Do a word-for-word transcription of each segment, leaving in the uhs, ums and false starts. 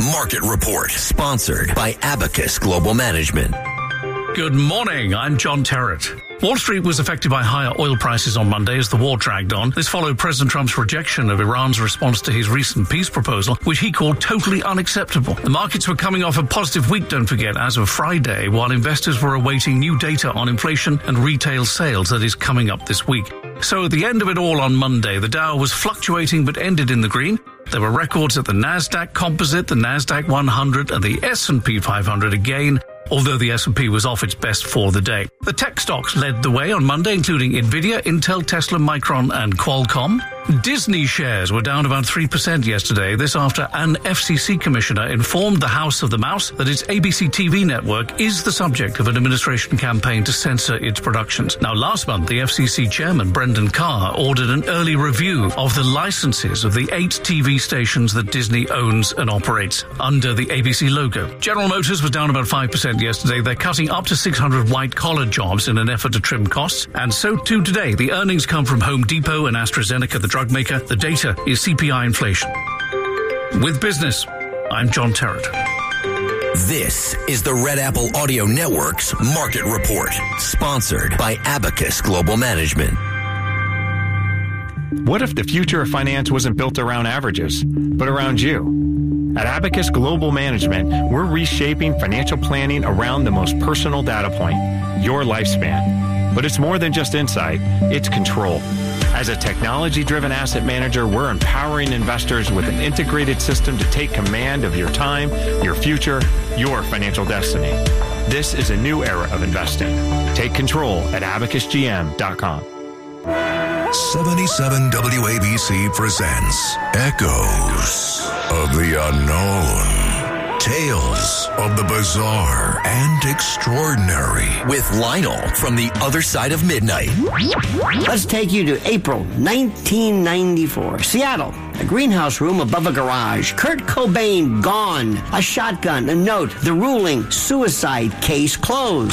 Market Report, sponsored by Abacus Global Management. Good morning, I'm John Terrett. Wall Street was affected by higher oil prices on Monday as the war dragged on. This followed President Trump's rejection of Iran's response to his recent peace proposal, which he called totally unacceptable. The markets were coming off a positive week, don't forget, as of Friday, while investors were awaiting new data on inflation and retail sales that is coming up this week. So at the end of it all on Monday, the Dow was fluctuating but ended in the green. There were records at the NASDAQ Composite, the NASDAQ one hundred, and the S and P five hundred again, although the S and P was off its best for the day. The tech stocks led the way on Monday, including Nvidia, Intel, Tesla, Micron, and Qualcomm. Disney shares were down about three percent yesterday, this after an F C C commissioner informed the House of the Mouse that its A B C T V network is the subject of an administration campaign to censor its productions. Now, last month, the F C C chairman, Brendan Carr, ordered an early review of the licenses of the eight T V stations that Disney owns and operates under the A B C logo. General Motors was down about five percent yesterday. They're cutting up to six hundred white-collar jobs in an effort to trim costs. And so too today. The earnings come from Home Depot and AstraZeneca, the drug maker. The data is C P I inflation. With business, I'm John Terrett. This is the Red Apple Audio Network's Market Report, sponsored by Abacus Global Management. What if the future of finance wasn't built around averages, but around you? At Abacus Global Management, we're reshaping financial planning around the most personal data point, your lifespan. But it's more than just insight, it's control. As a technology-driven asset manager, we're empowering investors with an integrated system to take command of your time, your future, your financial destiny. This is a new era of investing. Take control at abacus g m dot com. seventy-seven W A B C presents Echoes of the Unknown. Tales of the bizarre and extraordinary. With Lionel from the other side of midnight. Let's take you to April nineteen ninety-four. Seattle, a greenhouse room above a garage. Kurt Cobain gone. A shotgun, a note, the ruling, suicide case closed.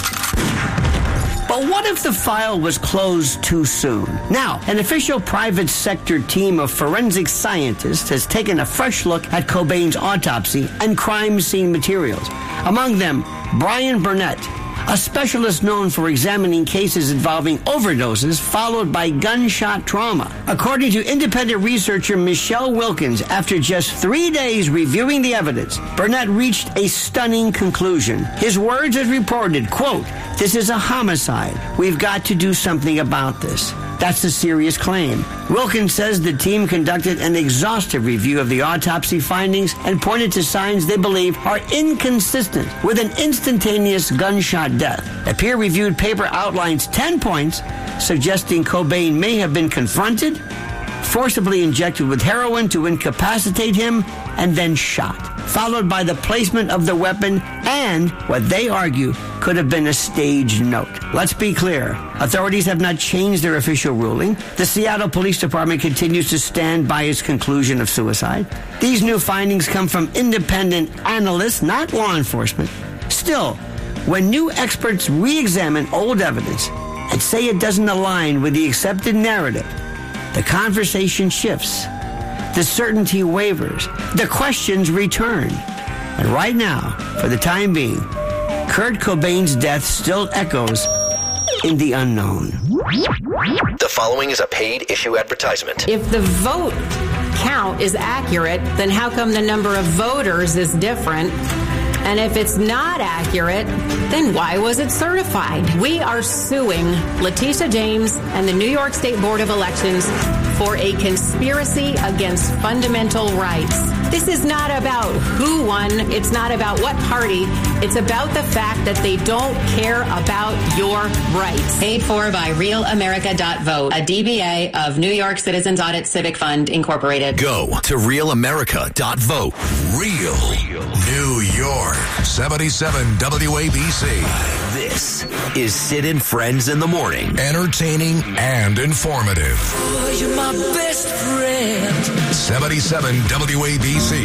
But what if the file was closed too soon? Now, an official private sector team of forensic scientists has taken a fresh look at Cobain's autopsy and crime scene materials. Among them, Brian Burnett, a specialist known for examining cases involving overdoses followed by gunshot trauma. According to independent researcher Michelle Wilkins, after just three days reviewing the evidence, Burnett reached a stunning conclusion. His words as reported, quote, "This is a homicide. We've got to do something about this." That's a serious claim. Wilkins says the team conducted an exhaustive review of the autopsy findings and pointed to signs they believe are inconsistent with an instantaneous gunshot death. A peer-reviewed paper outlines ten points suggesting Cobain may have been confronted, forcibly injected with heroin to incapacitate him, and then shot, followed by the placement of the weapon and what they argue could have been a staged note. Let's be clear. Authorities have not changed their official ruling. The Seattle Police Department continues to stand by its conclusion of suicide. These new findings come from independent analysts, not law enforcement. Still, when new experts re-examine old evidence and say it doesn't align with the accepted narrative, the conversation shifts. The certainty wavers. The questions return. And right now, for the time being, Kurt Cobain's death still echoes in the unknown. The following is a paid issue advertisement. If the vote count is accurate, then how come the number of voters is different? And if it's not accurate, then why was it certified? We are suing Letitia James and the New York State Board of Elections for a conspiracy against fundamental rights. This is not about who won. It's not about what party. It's about the fact that they don't care about your rights. Paid for by real america dot vote, a D B A of New York Citizens Audit Civic Fund, Incorporated. Go to real america dot vote. Real New York, seventy-seven W A B C. This is Sid and Friends in the Morning. Entertaining and informative. Oh, you're my best friend. seventy-seven W A B C.